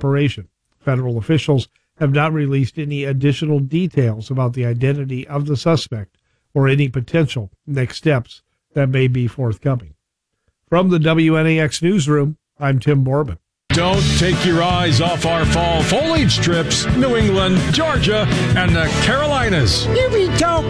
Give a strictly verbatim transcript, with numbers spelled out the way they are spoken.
operation. Federal officials have not released any additional details about the identity of the suspect or any potential next steps that may be forthcoming. From the W N A X newsroom, I'm Tim Borbin. Don't take your eyes off our fall foliage trips, New England, Georgia, and the Carolinas. Here we go.